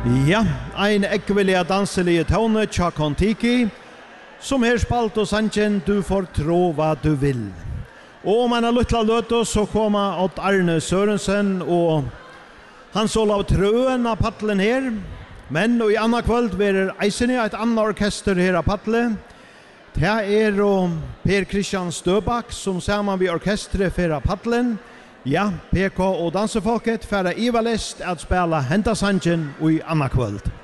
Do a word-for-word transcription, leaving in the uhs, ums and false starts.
Ja, ein ekvelia danselige tone tja Kontiki, som her spalt og sanjen du får tro hva du vil. Og om en har luttla løte så kommer Odd Arne Sørensen og Hans Olav Trøen av paddelen her. Men og i anna kvöld verer eisene et annet orkester her av paddelen. Det er og Per Christian Støbak som sammen vi orkestret for paddelen. Ja, P K og dansefolket færa ivalest at spela Henta Sanjen og i anna kvöld.